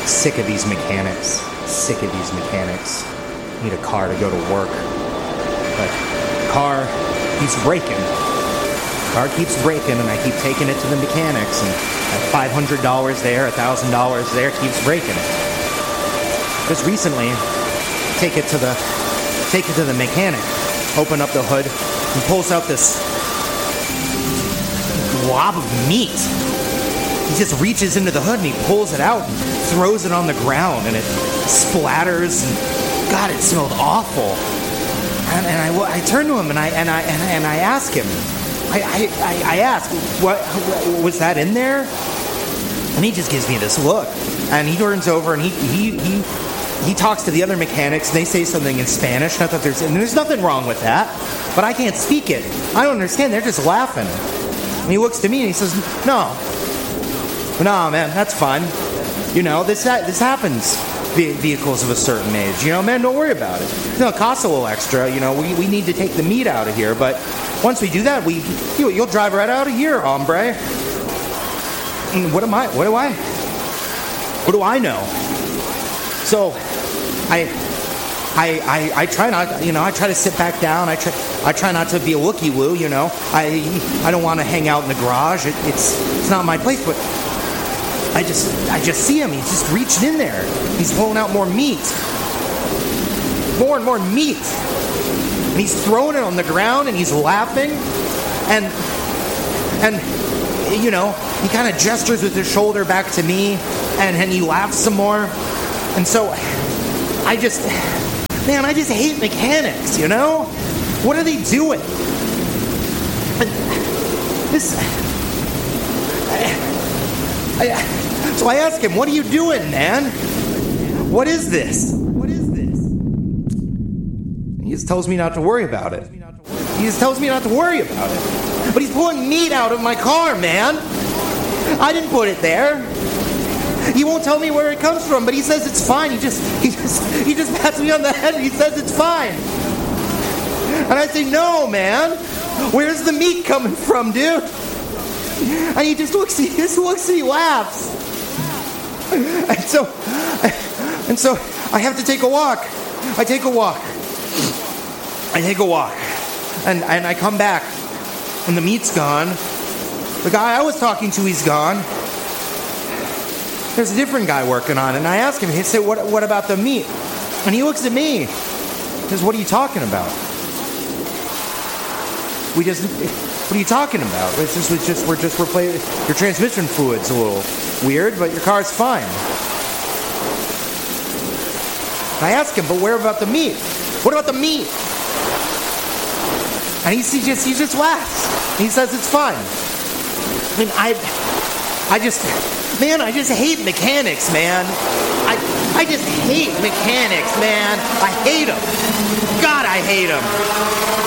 Sick of these mechanics. Sick of these mechanics. Need a car to go to work. But car keeps breaking. Car keeps breaking, and I keep taking it to the mechanics, and at $500 there, $1,000 there, keeps breaking it. Just recently, take it to the mechanic. Open up the hood, and pulls out this glob of meat. He just reaches into the hood and he pulls it out and throws it on the ground, and it splatters, and God, it smelled awful. And I turn to him and I ask him. I ask, what was that in there? And he just gives me this look, and he turns over and he talks to the other mechanics. They say something in Spanish. Not that there's nothing wrong with that, but I can't speak it. I don't understand. They're just laughing. And he looks to me and he says, "No, man, that's fine. You know, this happens. Vehicles of a certain age. You know, man, don't worry about it. No, it costs a little extra. You know, we need to take the meat out of here, but once we do that, you'll drive right out of here, hombre." And what do I know? So I try not, you know, I try to sit back down. I try not to be a looky woo, you know. I don't want to hang out in the garage. It's not my place, but I just see him. He's just reaching in there. He's pulling out more meat. More and more meat. And he's throwing it on the ground, and he's laughing. And you know, he kind of gestures with his shoulder back to me, and he laughs some more. And so I just hate mechanics, you know? What are they doing? So I ask him, "What are you doing, man? What is this?" He just tells me not to worry about it. But he's pulling meat out of my car, man. I didn't put it there. He won't tell me where it comes from, but he says it's fine. He just pats me on the head and he says it's fine. And I say, "No, man. Where's the meat coming from, dude?" And he just looks and he laughs. And so I have to take a walk. I take a walk. And I come back, and the meat's gone. The guy I was talking to, he's gone. There's a different guy working on it, and I ask him, he said, what about the meat? And he looks at me. He says, "What are you talking about?" What are you talking about? We're playing. Your transmission fluid's a little weird, but your car's fine. I ask him, "But where about the meat? What about the meat?" And he just laughs. He says it's fine. I mean, I just hate mechanics, man. I just hate mechanics, man. I hate them. God, I hate them.